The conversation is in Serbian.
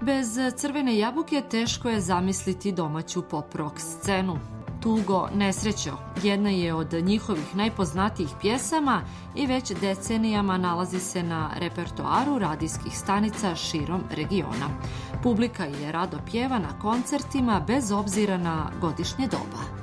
Bez Crvene jabuke teško je zamisliti domaću pop-rock scenu. Tugo, nesrećo, jedna je od njihovih najpoznatijih pjesama i već decenijama nalazi se na repertoaru radijskih stanica širom regiona. Publika je rado pjeva na koncertima bez obzira na godišnje doba.